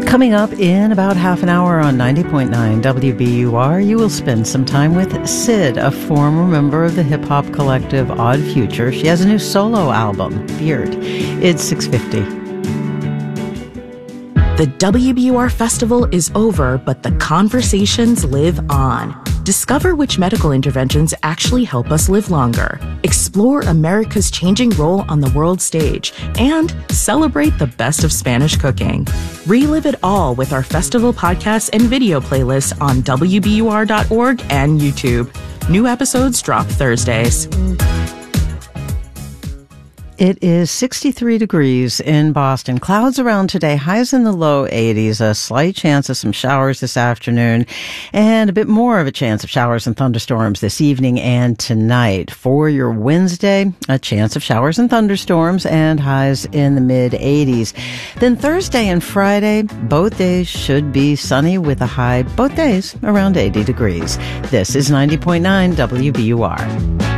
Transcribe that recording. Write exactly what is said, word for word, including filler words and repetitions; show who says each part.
Speaker 1: Coming up in about half an hour on ninety point nine W B U R, you will spend some time with Syd, a former member of the hip-hop collective Odd Future. She has a new solo album, Beard. It's six fifty.
Speaker 2: The W B U R Festival is over, but the conversations live on. Discover which medical interventions actually help us live longer. Explore America's changing role on the world stage. And celebrate the best of Spanish cooking. Relive it all with our festival podcasts and video playlists on W B U R dot org and YouTube. New episodes drop Thursdays.
Speaker 1: It is sixty-three degrees in Boston. Clouds around today, highs in the low eighties, a slight chance of some showers this afternoon, and a bit more of a chance of showers and thunderstorms this evening and tonight. For your Wednesday, a chance of showers and thunderstorms and highs in the mid eighties. Then Thursday and Friday, both days should be sunny with a high both days around eighty degrees. This is ninety point nine W B U R.